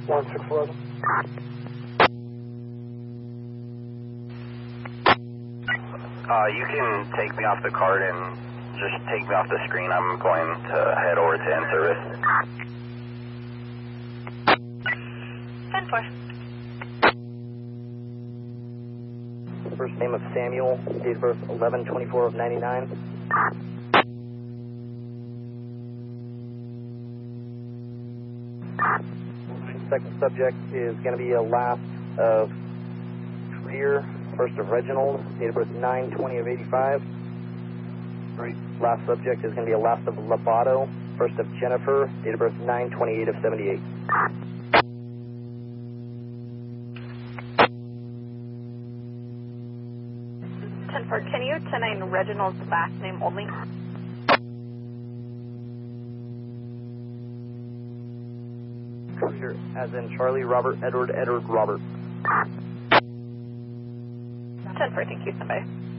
1611. You can take me off the card and just take me off the screen. I'm going to head over to in-service. 10-4. First name of Samuel, date of birth 11/24 of 99. Second subject is going to be a last of Trier, first of Reginald, date of birth 9/20 of 85. Last subject is going to be a last of Lobato, first of Jennifer, date of birth 9/28 of 78. 10-4. Can you 10-9 Reginald's last name only? Trier, as in Charlie, Robert, Edward, Robert. 10-4. Thank you. Stand by.